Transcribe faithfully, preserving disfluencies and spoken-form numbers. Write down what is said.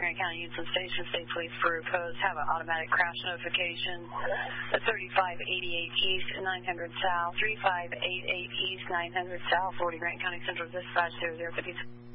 Grant County Union Station, State Police for Post have an automatic crash notification. thirty-five eighty-eight East, nine hundred South, thirty-five eighty-eight East, nine hundred South, forty Grant County Central Dispatch, zero zero fifty.